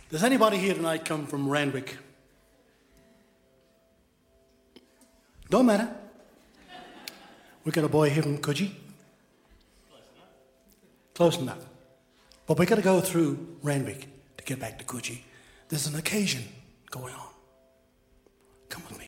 Does anybody here tonight come from Randwick? Don't matter. We got a boy here from Coogee. Close enough. But we got to go through Randwick to get back to Coogee. There's an occasion going on. Come with me.